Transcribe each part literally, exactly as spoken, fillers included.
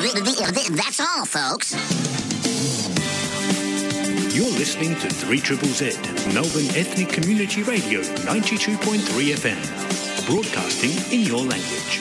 That's all, folks. You're listening to three triple Z, Melbourne Ethnic Community Radio, ninety-two point three F M. Broadcasting in your language.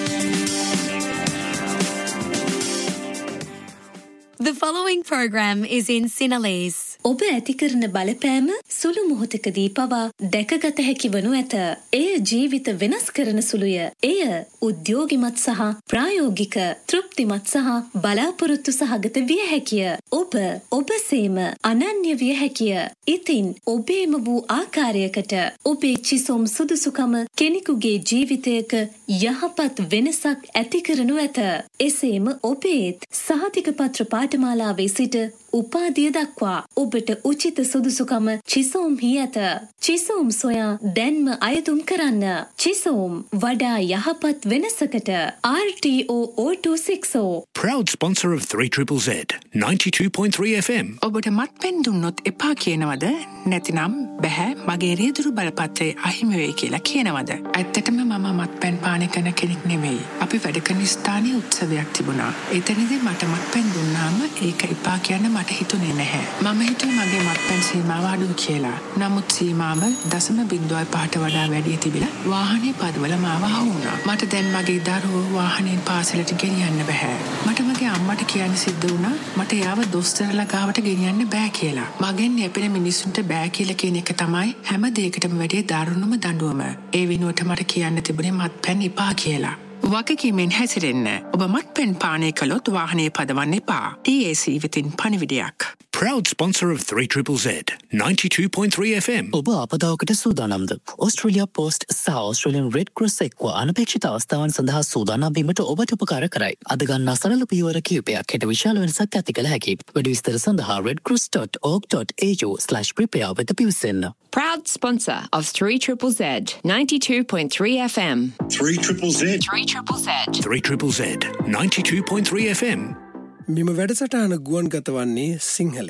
The following program is in Sinhalese. ඔබ ඇති කරන බලපෑම සුළු මොහොතකදී පවා දැකගත හැකි වනු ඇත. එය ජීවිත වෙනස් කරන සුළුය. එය උද්‍යෝගිමත් සහ ප්‍රායෝගික, තෘප්තිමත් සහ බලාපොරොත්තු සහගත විය හැකිය. ඔබ ඔබසේම අනන්‍ය විය හැකිය. ඉතින් ඔබේම වූ ආකාරයකට ඔබේ චිසොම් සුදුසුකම කෙනෙකුගේ ජීවිතයක යහපත් වෙනසක් ඇති කරනු ඇත. එසේම ඔබේත් සහතික පත්‍ර පාඨමාලාවේ සිට උපාධිය දක්වා ඔබට උචිත සුදුසුකම චිසෝම්හි ඇත. චිසෝම් සොයා දැන්ම අයදුම් කරන්න. චිසෝම් වඩා යහපත් වෙනසකට. R T O zero two six zero. Proud sponsor of three triple Z, ninety-two point three F M. ඔබට මත්පැන් දුන්නොත් එපා කියනවද? නැතිනම් බෑ මගේ රියදුරු බලපත්‍රය අහිමි වෙයි කියලා කියනවද? ඇත්තටම මම මත්පැන් පානය කරන කෙනෙක් නෙවෙයි. අපි වැඩ කරන ස්ථානයේ උත්සවයක් තිබුණා. එතනදී මට මත්පැන් දුන්නාම ඒක එපා කියන්න මට හිතුනේ නැහැ. මම හිතුවේ මගේ මත්පැන් සීමාව අඩුයි කියලා. නමුත් සීමාව දශම බිංදුවයි පහට වඩා වැඩි තිබිලා වාහනේ පදවල මාව අහුණා. මට දැන් මගේ දරුවෝ වාහනයෙන් පාසලට ගෙනියන්න බෑ. මට මගේ අම්මට කියන්න සිද්ධ වුණා මට යාව දොස්තරලා ගාවට ගෙනියන්න බෑ කියලා. මගෙන් යැපෙන මිනිස්සුන්ට බෑ කියලා කියන එක තමයි හැම දෙයකටම වැඩිය දරුණුම දඬුවම. ඒ වෙනුවට මට කියන්න තිබුණේ මත්පැන් එපා කියලා. වගකීමෙන් හැසිරෙන්න. ඔබ මත්පැන් පානය කළොත් වාහනේ පදවන්න එපා. T A C වෙතින් පණිවිඩයක්. Proud sponsor of three triple Z, ninety-two point three F M. ඔබ ආපදාවකට සූදානම්ද? ඔස්ට්‍රේලියා පෝස්ට් සහ ඔස්ට්‍රේලියන් රෙඩ් ක්‍රොස් එක්ව අනපේක්ෂිත අවස්ථාවන් සඳහා සූදානම් වීමට ඔබට උපකාර කරයි. අද ගන්නා සරල පියවර කිහිපයක් හෙට විශාල වෙනසක් ඇති කළ හැකියි. වැඩි විස්තර සඳහා red cross dot org dot a u slash prepare වෙත පිවිසෙන්න. Proud sponsor of three triple Z, ninety-two point three F M. three triple Z. three triple Z. three triple Z, ninety-two point three F M. මෙම වැඩසටහන ගුවන් ගත වන්නේ සිංහල